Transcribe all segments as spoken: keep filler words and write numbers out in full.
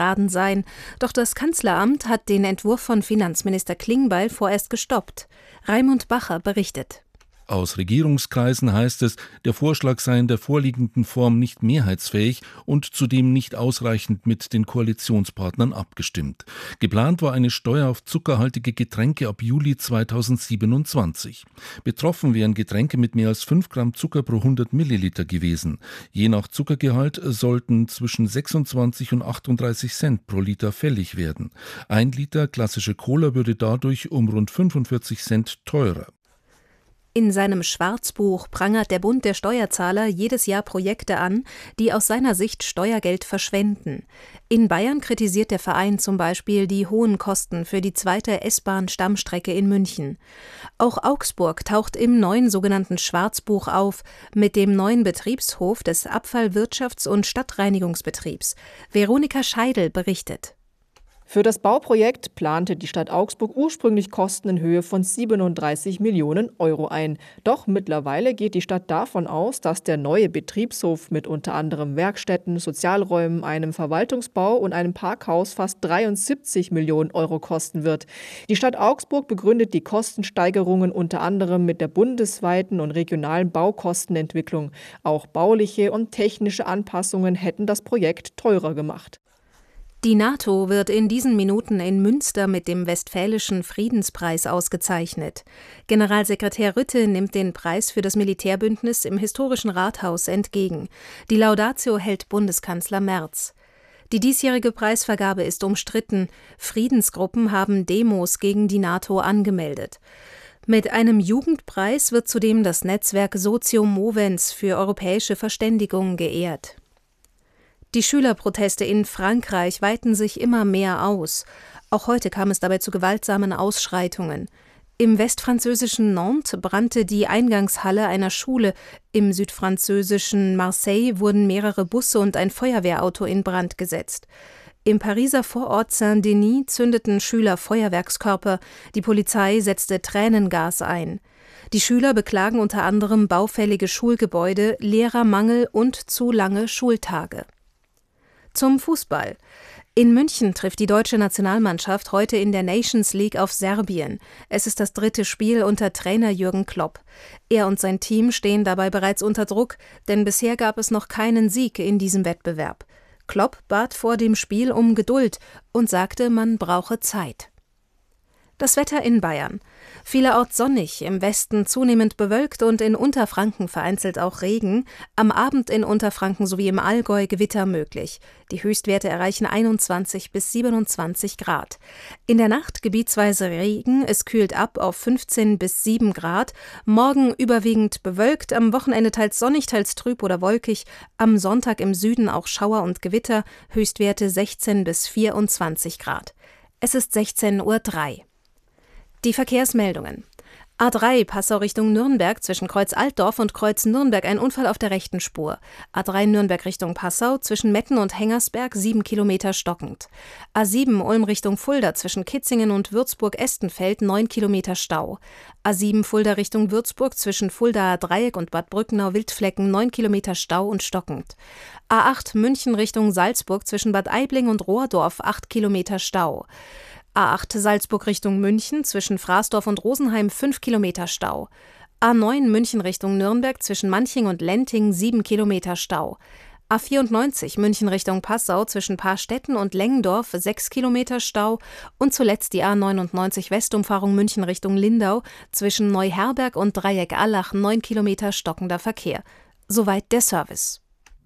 Milliarden sein. Doch das Kanzleramt hat den Entwurf von Finanzminister Klingbeil vorerst gestoppt. Raimund Bacher berichtet. Aus Regierungskreisen heißt es, der Vorschlag sei in der vorliegenden Form nicht mehrheitsfähig und zudem nicht ausreichend mit den Koalitionspartnern abgestimmt. Geplant war eine Steuer auf zuckerhaltige Getränke ab Juli zweitausendsiebenundzwanzig. Betroffen wären Getränke mit mehr als fünf Gramm Zucker pro hundert Milliliter gewesen. Je nach Zuckergehalt sollten zwischen sechsundzwanzig und achtunddreißig Cent pro Liter fällig werden. Ein Liter klassische Cola würde dadurch um rund fünfundvierzig Cent teurer. In seinem Schwarzbuch prangert der Bund der Steuerzahler jedes Jahr Projekte an, die aus seiner Sicht Steuergeld verschwenden. In Bayern kritisiert der Verein zum Beispiel die hohen Kosten für die zweite S-Bahn-Stammstrecke in München. Auch Augsburg taucht im neuen sogenannten Schwarzbuch auf, mit dem neuen Betriebshof des Abfallwirtschafts- und Stadtreinigungsbetriebs. Veronika Scheidel berichtet. Für das Bauprojekt plante die Stadt Augsburg ursprünglich Kosten in Höhe von siebenunddreißig Millionen Euro ein. Doch mittlerweile geht die Stadt davon aus, dass der neue Betriebshof mit unter anderem Werkstätten, Sozialräumen, einem Verwaltungsbau und einem Parkhaus fast dreiundsiebzig Millionen Euro kosten wird. Die Stadt Augsburg begründet die Kostensteigerungen unter anderem mit der bundesweiten und regionalen Baukostenentwicklung. Auch bauliche und technische Anpassungen hätten das Projekt teurer gemacht. Die NATO wird in diesen Minuten in Münster mit dem Westfälischen Friedenspreis ausgezeichnet. Generalsekretär Rutte nimmt den Preis für das Militärbündnis im historischen Rathaus entgegen. Die Laudatio hält Bundeskanzler Merz. Die diesjährige Preisvergabe ist umstritten. Friedensgruppen haben Demos gegen die NATO angemeldet. Mit einem Jugendpreis wird zudem das Netzwerk Socio Movens für europäische Verständigung geehrt. Die Schülerproteste in Frankreich weiten sich immer mehr aus. Auch heute kam es dabei zu gewaltsamen Ausschreitungen. Im westfranzösischen Nantes brannte die Eingangshalle einer Schule. Im südfranzösischen Marseille wurden mehrere Busse und ein Feuerwehrauto in Brand gesetzt. Im Pariser Vorort Saint-Denis zündeten Schüler Feuerwerkskörper. Die Polizei setzte Tränengas ein. Die Schüler beklagen unter anderem baufällige Schulgebäude, Lehrermangel und zu lange Schultage. Zum Fußball. In München trifft die deutsche Nationalmannschaft heute in der Nations League auf Serbien. Es ist das dritte Spiel unter Trainer Jürgen Klopp. Er und sein Team stehen dabei bereits unter Druck, denn bisher gab es noch keinen Sieg in diesem Wettbewerb. Klopp bat vor dem Spiel um Geduld und sagte, man brauche Zeit. Das Wetter in Bayern. Vielerorts sonnig, im Westen zunehmend bewölkt und in Unterfranken vereinzelt auch Regen. Am Abend in Unterfranken sowie im Allgäu Gewitter möglich. Die Höchstwerte erreichen einundzwanzig bis siebenundzwanzig Grad. In der Nacht gebietsweise Regen, es kühlt ab auf fünfzehn bis sieben Grad. Morgen überwiegend bewölkt, am Wochenende teils sonnig, teils trüb oder wolkig. Am Sonntag im Süden auch Schauer und Gewitter, Höchstwerte sechzehn bis vierundzwanzig Grad. Es ist sechzehn Uhr drei. Die Verkehrsmeldungen. A drei Passau Richtung Nürnberg zwischen Kreuz Altdorf und Kreuz Nürnberg ein Unfall auf der rechten Spur. A drei Nürnberg Richtung Passau zwischen Metten und Hengersberg sieben Kilometer stockend. A sieben Ulm Richtung Fulda zwischen Kitzingen und Würzburg-Estenfeld neun Kilometer Stau. A sieben Fulda Richtung Würzburg zwischen Fuldaer Dreieck und Bad Brücknau-Wildflecken neun Kilometer Stau und stockend. A acht München Richtung Salzburg zwischen Bad Aibling und Rohrdorf acht Kilometer Stau. A acht Salzburg Richtung München zwischen Fraßdorf und Rosenheim fünf Kilometer Stau. A neun München Richtung Nürnberg zwischen Manching und Lenting sieben Kilometer Stau. A vierundneunzig München Richtung Passau zwischen Paarstetten und Lengendorf sechs Kilometer Stau und zuletzt die A neunundneunzig Westumfahrung München Richtung Lindau zwischen Neuherberg und Dreieck-Allach neun Kilometer stockender Verkehr. Soweit der Service.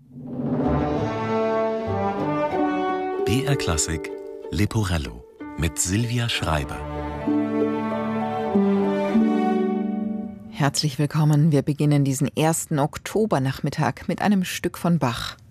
B R Klassik Leporello mit Silvia Schreiber. Herzlich willkommen. Wir beginnen diesen ersten Oktobernachmittag mit einem Stück von Bach.